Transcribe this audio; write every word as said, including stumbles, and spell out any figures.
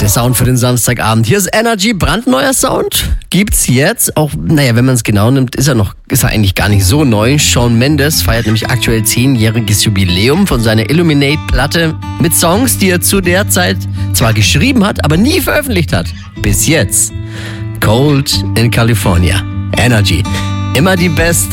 der Sound für den Samstagabend. Hier ist Energy, brandneuer Sound. Gibt's jetzt auch, naja, wenn man es genau nimmt, ist er noch, ist er eigentlich gar nicht so neu. Shawn Mendes feiert nämlich aktuell zehnjähriges Jubiläum von seiner Illuminate-Platte mit Songs, die er zu der Zeit zwar geschrieben hat, aber nie veröffentlicht hat. Bis jetzt. Cold in California. Energy. Immer die beste.